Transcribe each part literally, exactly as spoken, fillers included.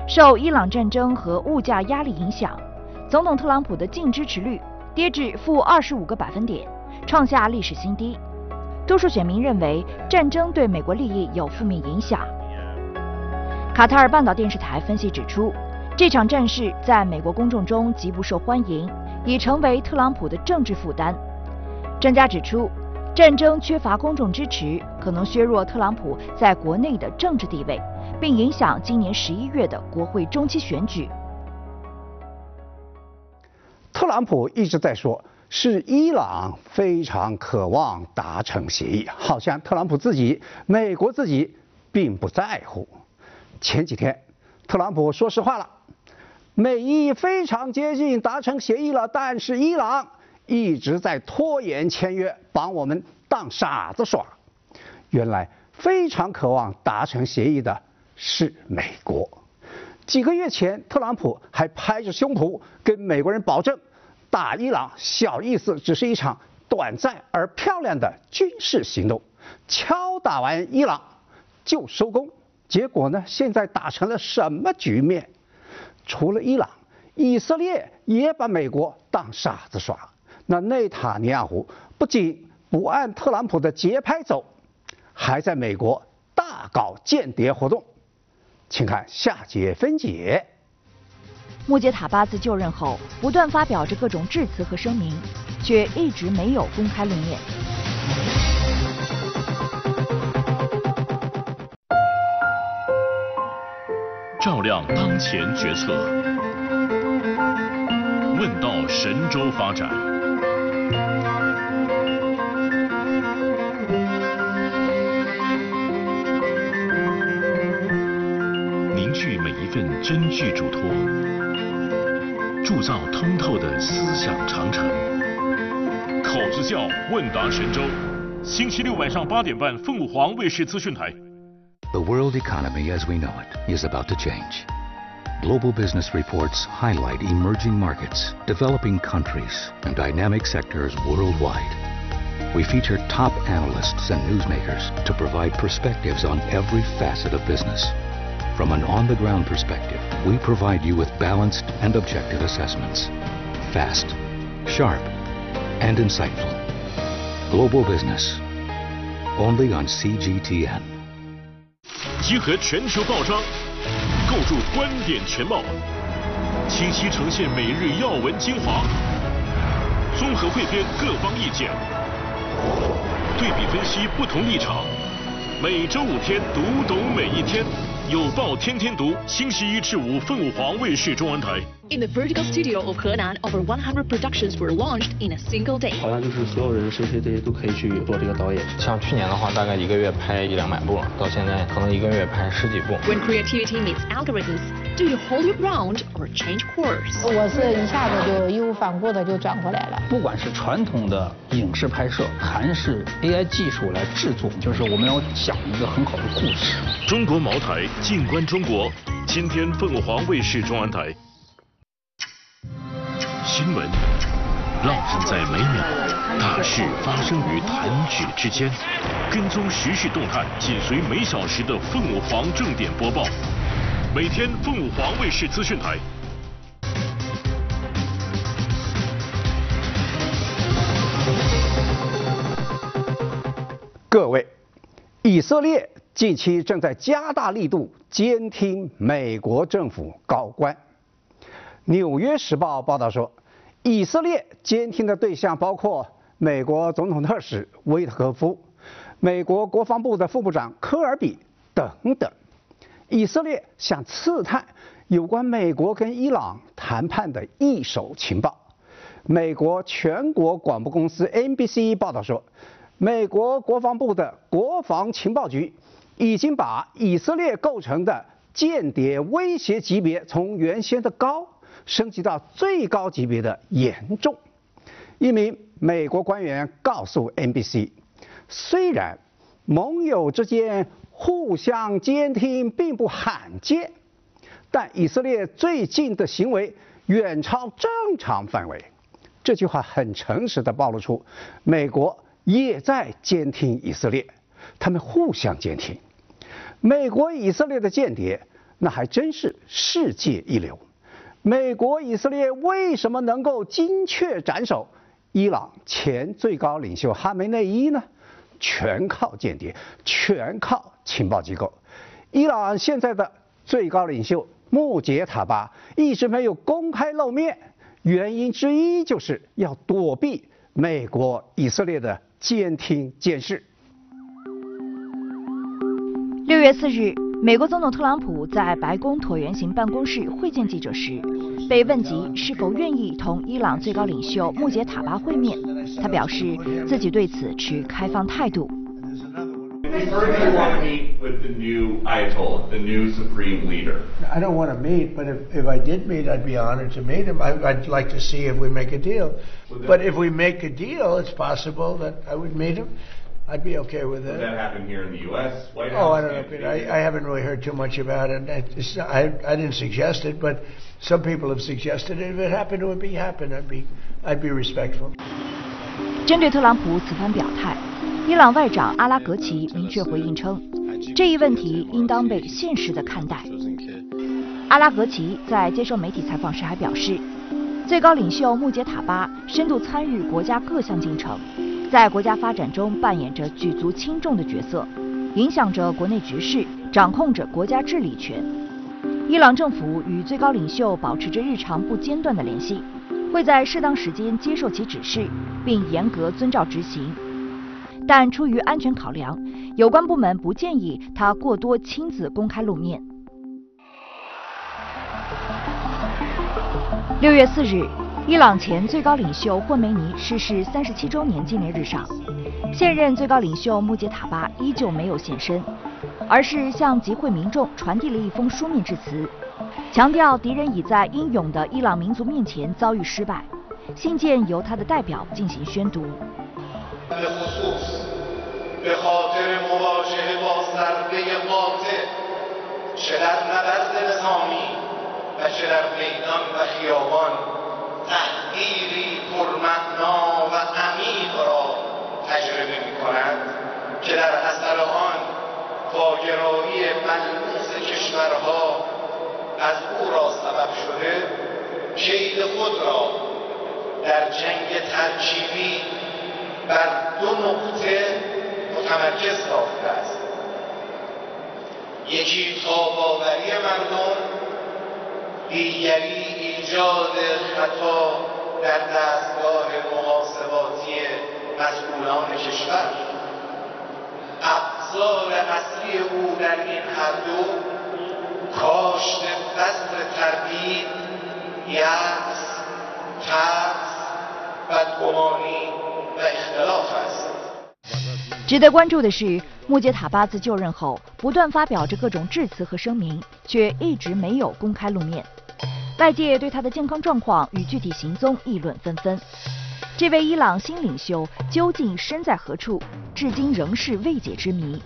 受伊朗战争和物价压力影响，总统特朗普的净支持率跌至负二十五个百分点，创下历史新低。多数选民认为战争对美国利益有负面影响。卡塔尔半岛电视台分析指出，这场战事在美国公众中极不受欢迎，已成为特朗普的政治负担。专家指出，战争缺乏公众支持，可能削弱特朗普在国内的政治地位，并影响今年十一月的国会中期选举。 特朗普一直在说，是伊朗非常渴望达成协议，好像特朗普自己、美国自己并不在乎。前几天，特朗普说实话了，美伊非常接近达成协议了，但是伊朗一直在拖延签约，把我们当傻子耍。原来非常渴望达成协议的是美国。几个月前，特朗普还拍着胸脯跟美国人保证，打伊朗小意思，只是一场短暂而漂亮的军事行动，敲打完伊朗就收工。结果呢，现在打成了什么局面？除了伊朗，以色列也把美国当傻子耍。那内塔尼亚胡不仅不按特朗普的节拍走，还在美国大搞间谍活动。请看下节分解。 穆杰塔巴自就任后，不断发表着各种致辞和声明，却一直没有公开露面。 照亮当前决策，问道神州发展。凝聚每一份真据嘱托，铸造通透的思想长城。考子教问答神州，星期六晚上八点半，凤凰卫视资讯台。 The world economy as we know it is about to change. Global business reports highlight emerging markets, developing countries, and dynamic sectors worldwide. We feature top analysts and newsmakers to provide perspectives on every facet of business. From an on-the-ground perspective, we provide you with balanced and objective assessments. Fast, sharp, and insightful. Global business. Only on C G T N. 集合全球报章，构筑观点全貌，清晰呈现每日要闻精华，综合汇编各方意见，对比分析不同立场。每周五天，读懂每一天。有报天天读，星期一至五，凤凰卫视中文台。 In the vertical studio of Henan, over one hundred productions were launched in a single day. 好像就是所有人谁谁谁都可以去做这个导演。 像去年的话，大概一个月拍一两百部，到现在可能一个月拍十几部。 When creativity meets algorithms, do you hold your ground or change course? 我是一下子就义无反顾的就转过来了。 不管是传统的影视拍摄，还是 A I 技术来制作，就是我们要讲一个很好的故事。 中国茅台，静观中国。今天凤凰卫视中文台。新闻浪漫在每秒，大事发生于弹指之间。跟踪时事动态，紧随每小时的凤凰正点播报。每天凤凰卫视资讯台。 各位，以色列近期正在加大力度监听美国政府高官。《纽约时报》报道说，以色列监听的对象包括美国总统特使威特科夫、美国国防部的副部长科尔比等等。以色列想刺探有关美国跟伊朗谈判的一手情报。美国全国广播公司 N B C 报道说，美国国防部的国防情报局已经把以色列构成的间谍威胁级别从原先的高升级到最高级别的严重。一名美国官员告诉 N B C， 虽然盟友之间互相监听并不罕见，但以色列最近的行为远超正常范围。这句话很诚实地暴露出美国也在监听以色列，他们互相监听。美国以色列的间谍那还真是世界一流。美国、以色列为什么能够精确斩首伊朗前最高领袖哈梅内伊呢？全靠间谍，全靠情报机构。伊朗现在的最高领袖穆杰塔巴一直没有公开露面，原因之一就是要躲避美国、以色列的监听监视。 六月四日，美国总统特朗普在白宫椭圆形办公室会见记者时，被问及是否愿意同伊朗最高领袖穆杰塔巴会面，他表示自己对此持开放态度。 I don't want to meet, but if, if I did meet, I'd be honored to meet him. I, I'd like to see if we make a deal. But if we make a deal, it's possible that I would meet him. I'd be okay with that. Would that happen here in the U S? White Oh, House? I don't know, Peter. I, I haven't really heard too much about it. It's not, I, I didn't suggest it, but some people have suggested it. If it happened, it would be happen. I'd be, I'd be respectful. 针对特朗普此番表态，伊朗外长阿拉格齐明确回应称，这一问题应当被现实地看待。阿拉格齐在接受媒体采访时还表示，最高领袖穆杰塔巴深度参与国家各项进程，在国家发展中扮演着举足轻重的角色，影响着国内局势，掌控着国家治理权。伊朗政府与最高领袖保持着日常不间断的联系，会在适当时间接受其指示，并严格遵照执行。但出于安全考量，有关部门不建议他过多亲自公开露面。六月四日，伊朗前最高领袖霍梅尼逝世三十七周年纪念日上，现任最高领袖穆杰塔巴依旧没有现身，而是向集会民众传递了一封书面致辞，强调敌人已在英勇的伊朗民族面前遭遇失败。信件由他的代表进行宣读。 به خاطر مواجهه با ضربه قاطع چه در نبرد نظامی و چه در میدان و خیابان تحقیری پرمعنا و عمیق را تجربه می‌کنند که در اثر آن واگرایی ملموس کشورها از او را سبب شده کید خود را در جنگ ترکیبی بر دو نقطه متمرکز ساخته است. یکی تاب‌آوری مردم، دیگری ایجاد خطا در دستگاه محاسباتی مسئولان کشور. ابزار اصلی او در این هر دو کاشت بذر تردید، یأس، ترس، بدگمانی و اختلاف است. 值得关注的是，穆杰塔巴自就任后不断发表着各种致辞和声明，却一直没有公开露面。外界对他的健康状况与具体行踪议论纷纷。这位伊朗新领袖究竟身在何处，至今仍是未解之谜。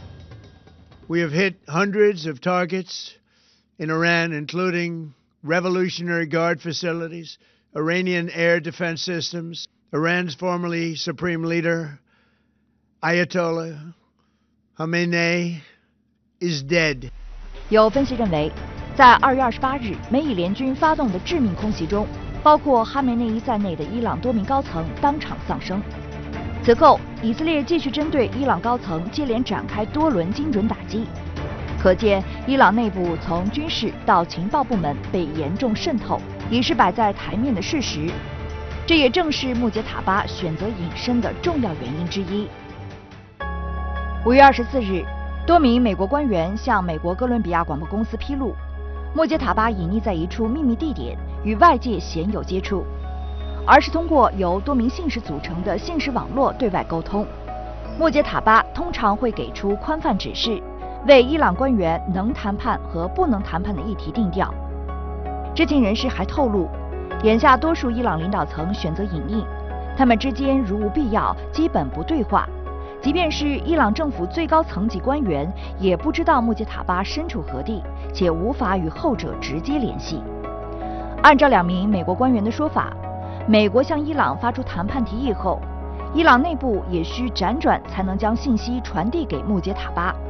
We have hit hundreds of targets in Iran, including Revolutionary Guard facilities, Iranian air defense systems, Iran's formerly supreme leader, Ayatollah Khamenei is dead. 有分析认为，在二月二十八日美以联军发动的致命空袭中，包括哈梅内伊在内的伊朗多名高层当场丧生。此后，以色列继续针对伊朗高层接连展开多轮精准打击，可见伊朗内部从军事到情报部门被严重渗透，已是摆在台面的事实。这也正是穆杰塔巴选择隐身的重要原因之一。五月二十四日，多名美国官员向美国哥伦比亚广播公司披露，穆杰塔巴隐匿在一处秘密地点，与外界鲜有接触，而是通过由多名信使组成的信使网络对外沟通。穆杰塔巴通常会给出宽泛指示，为伊朗官员能谈判和不能谈判的议题定调。知情人士还透露，眼下多数伊朗领导层选择隐匿，他们之间如无必要，基本不对话。即便是伊朗政府最高层级官员，也不知道穆杰塔巴身处何地，且无法与后者直接联系。按照两名美国官员的说法，美国向伊朗发出谈判提议后，伊朗内部也需辗转才能将信息传递给穆杰塔巴。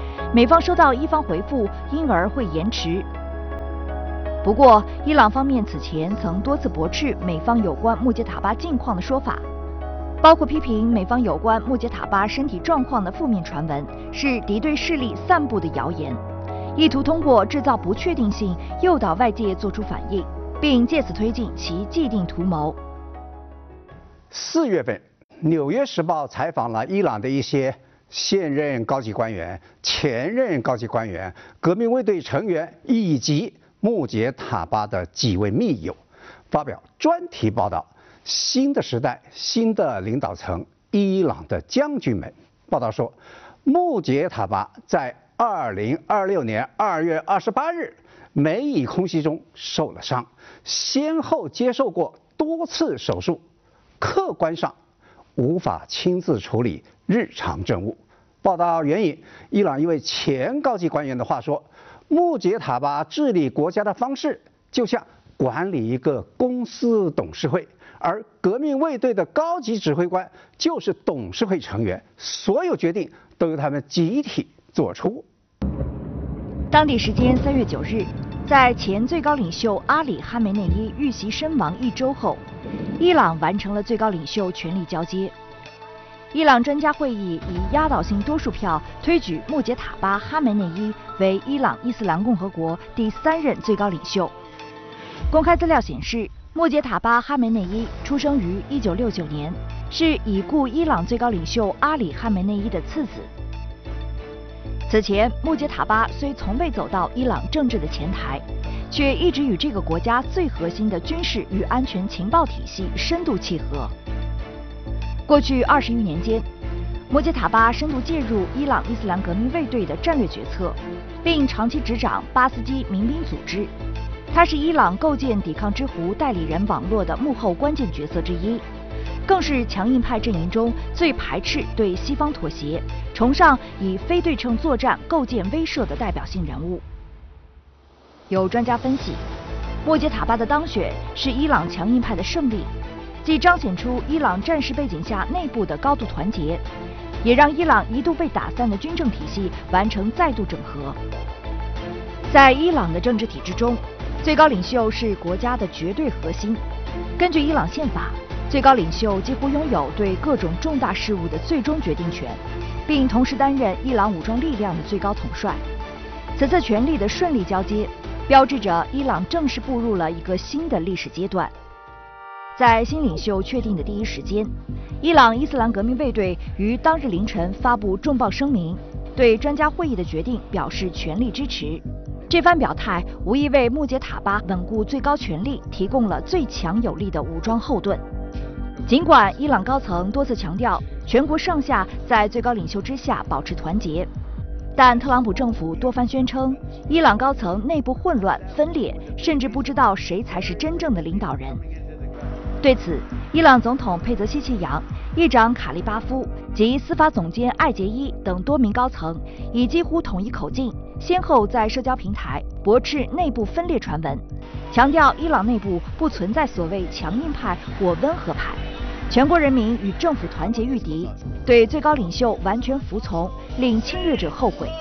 美方收到伊方回复，因而会延迟。不过，伊朗方面此前曾多次驳斥美方有关穆杰塔巴近况的说法，包括批评美方有关穆杰塔巴身体状况的负面传闻是敌对势力散布的谣言，意图通过制造不确定性诱导外界做出反应，并借此推进其既定图谋。 四月份，《纽约时报》采访了伊朗的一些现任高级官员、前任高级官员、革命卫队成员以及穆杰塔巴的几位密友，发表专题报道。新的时代，新的领导层，伊朗的将军们。报道说，穆杰塔巴在二零二六年二月二十八日梅以空袭中受了伤，先后接受过多次手术，客观上无法亲自处理日常政务。报道援引伊朗一位前高级官员的话说，穆杰塔巴治理国家的方式就像管理一个公司董事会，而革命卫队的高级指挥官就是董事会成员，所有决定都由他们集体做出。 当地时间三月九日，在前最高领袖阿里·哈梅内伊遇袭身亡一周后，伊朗完成了最高领袖权力交接。伊朗专家会议以压倒性多数票推举穆杰塔巴·哈梅内伊为伊朗伊斯兰共和国第三任最高领袖。公开资料显示，穆杰塔巴·哈梅内伊出生于一九六九年，是已故伊朗最高领袖阿里·哈梅内伊的次子。此前，穆杰塔巴虽从未走到伊朗政治的前台，却一直与这个国家最核心的军事与安全情报体系深度契合。过去二十余年间，穆杰塔巴深度介入伊朗伊斯兰革命卫队的战略决策，并长期执掌巴斯基民兵组织。他是伊朗构建抵抗之湖代理人网络的幕后关键角色之一，更是强硬派阵营中最排斥对西方妥协、崇尚以非对称作战构建威慑的代表性人物。有专家分析，穆杰塔巴的当选是伊朗强硬派的胜利，既彰显出伊朗战时背景下内部的高度团结，也让伊朗一度被打散的军政体系完成再度整合。在伊朗的政治体制中，最高领袖是国家的绝对核心。根据伊朗宪法，最高领袖几乎拥有对各种重大事务的最终决定权，并同时担任伊朗武装力量的最高统帅。此次权力的顺利交接，标志着伊朗正式步入了一个新的历史阶段。在新领袖确定的第一时间，伊朗伊斯兰革命卫队于当日凌晨发布重磅声明，对专家会议的决定表示全力支持。这番表态无疑为穆杰塔巴稳固最高权力提供了最强有力的武装后盾。尽管伊朗高层多次强调全国上下在最高领袖之下保持团结，但特朗普政府多番宣称伊朗高层内部混乱分裂，甚至不知道谁才是真正的领导人。对此，伊朗总统佩泽希奇扬、议长卡利巴夫及司法总监艾杰伊等多名高层以几乎统一口径，先后在社交平台驳斥内部分裂传闻，强调伊朗内部不存在所谓强硬派或温和派，全国人民与政府团结御敌，对最高领袖完全服从，令侵略者后悔。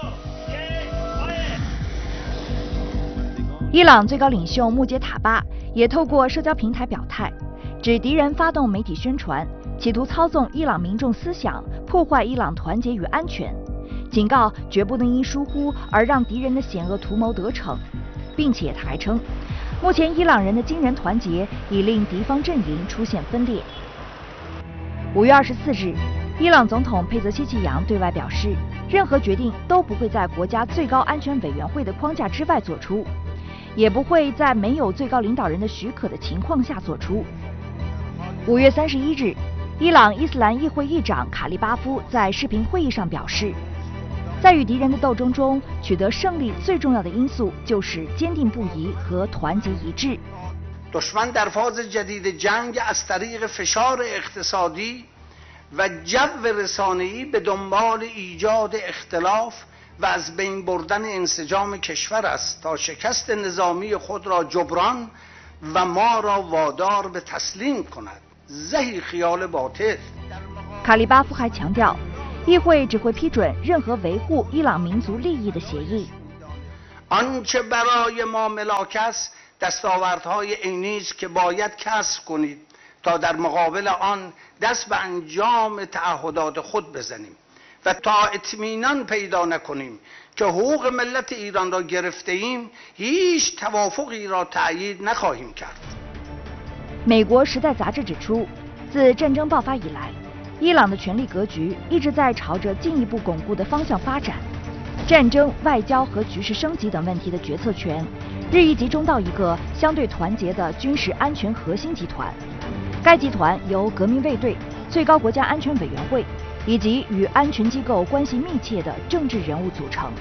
伊朗最高领袖穆杰塔巴也透过社交平台表态，指敌人发动媒体宣传，企图操纵伊朗民众思想，破坏伊朗团结与安全，警告绝不能因疏忽而让敌人的险恶图谋得逞，并且他还称，目前伊朗人的惊人团结已令敌方阵营出现分裂。五月二十四日，伊朗总统佩泽希奇扬对外表示，任何决定都不会在国家最高安全委员会的框架之外做出，也不会在没有最高领导人的许可的情况下做出。五月三十一日，伊朗伊斯兰议会议长卡利巴夫在视频会议上表示，在与敌人的斗争中取得胜利最重要的因素就是坚定不移和团结一致。 دشمن در فاز جدید جنگ از طریق فشار اقتصادی و جو رسانه‌ای به دنبال ایجاد اختلاف و از بین بردن انسجام کشور است تا شکست نظامی خود را جبران و ما را وادار به تسلیم کند. زهی خیال باطل. 卡利巴夫还强调， 议会只会批准任何维护伊朗民族利益的协议。 آنچه برای ما ملاک است دستاوردهای عینی است که باید کسب کنید تا در مقابل آن دست به انجام تعهدات خود بزنیم و تا اطمینان پیدا نکنیم که حقوق ملت ایران را گرفته ایم هیچ توافقی را تأیید نخواهیم کرد。 美国《时代》杂志指出，自战争爆发以来，伊朗的权力格局一直在朝着进一步巩固的方向发展。战争、外交和局势升级等问题的决策权，日益集中到一个相对团结的军事安全核心集团。该集团由革命卫队、最高国家安全委员会以及与安全机构关系密切的政治人物组成。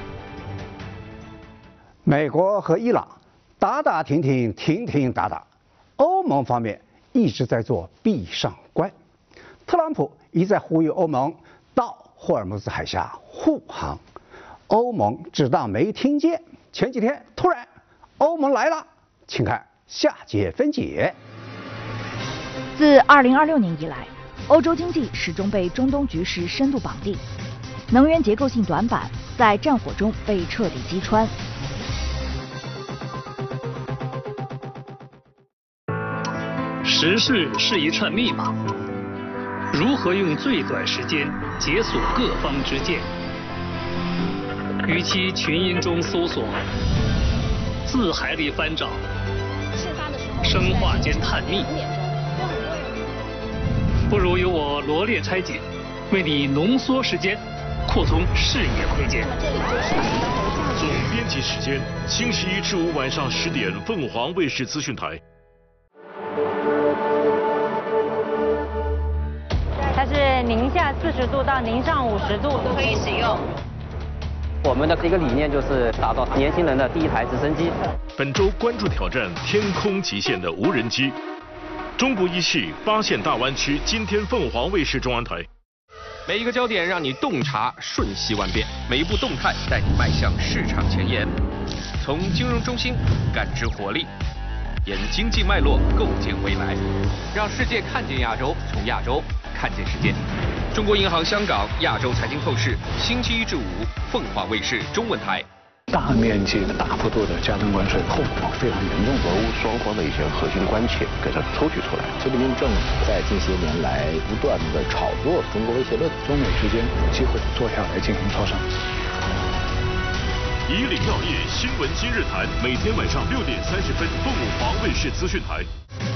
美国和伊朗打打停停，停停打打，欧盟方面一直在做闭上关。特朗普一再呼吁欧盟到霍尔木兹海峡护航，欧盟只当没听见。前几天突然欧盟来了，请看下节分解。 自二零二六年以来，欧洲经济始终被中东局势深度绑定，能源结构性短板在战火中被彻底击穿。 时事是一串密码，如何用最短时间解锁各方之见？与其群音中搜索，字海里翻找，生化间探秘，不如由我罗列拆解，为你浓缩时间，扩充视野窥见。 总编辑时间：星期一至五晚上十点，凤凰卫视资讯台。 它是宁下四十度到宁上五十度可以使用。 我们的一个理念就是打造年轻人的第一台直升机。 本周关注挑战天空极限的无人机。中国一系发现大湾区，今天凤凰卫视中央台。 每一个焦点让你洞察瞬息万变，每一步动态带你迈向市场前沿。从金融中心感知活力，沿经济脉络构建未来，让世界看见亚洲，从亚洲看见世界。中国银行香港亚洲财经透视，星期一至五，凤凰卫视中文台。 大面积的、大幅度的加征关税，后果非常严重，俄乌双方的一些核心关切给它抽取出来。习近平政府在近些年来不断的炒作中国威胁论，中美之间有机会坐下来进行磋商。 以岭药业新闻今日谈，每天晚上六点三十分，凤凰卫视资讯台。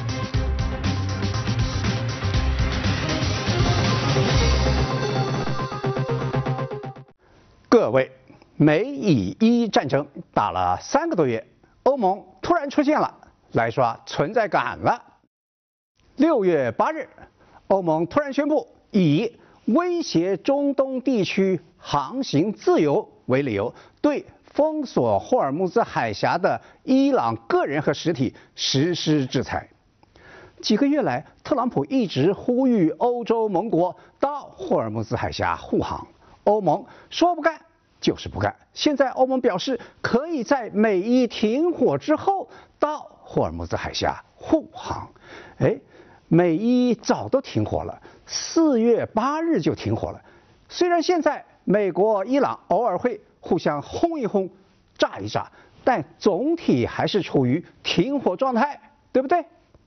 各位。美以伊战争打了三个多月，欧盟突然出现了，来刷存在感了。六月八日，欧盟突然宣布，以威胁中东地区航行自由为理由，对封锁霍尔木兹海峡的伊朗个人和实体实施制裁。几个月来，特朗普一直呼吁欧洲盟国到霍尔木兹海峡护航，欧盟说不干就是不干。现在欧盟表示可以在美伊停火之后到霍尔木兹海峡护航。哎，美伊早都停火了，四月八日就停火了。虽然现在美国、伊朗偶尔会互相轰一轰、炸一炸，但总体还是处于停火状态，对不对？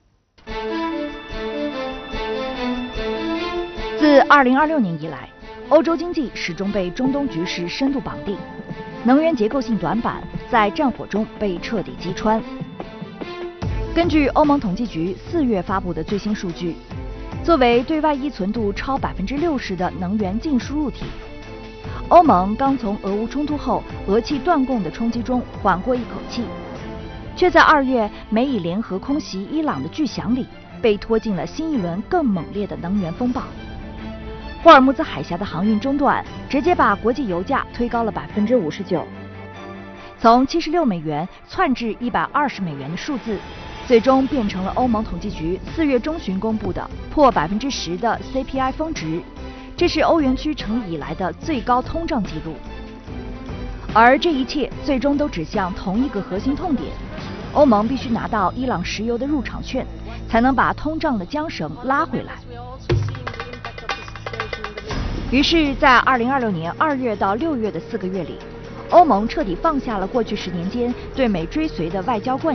自二零二六年以来，欧洲经济始终被中东局势深度绑定，能源结构性短板在战火中被彻底击穿。根据欧盟统计局四月发布的最新数据，作为对外依存度超百分之六十的能源净输入体，欧盟刚从俄乌冲突后俄气断供的冲击中缓过一口气，却在二月美以联合空袭伊朗的巨响里，被拖进了新一轮更猛烈的能源风暴。霍尔木兹海峡的航运中断，直接把国际油价推高了百分之五十九，从七十六美元窜至一百二十美元的数字，最终变成了欧盟统计局四月中旬公布的破百分之十的 C P I 峰值，这是欧元区成立以来的最高通胀记录。而这一切最终都指向同一个核心痛点：欧盟必须拿到伊朗石油的入场券，才能把通胀的缰绳拉回来。 于是，在二零二六年二月到六月的四个月里，欧盟彻底放下了过去十年间对美追随的外交惯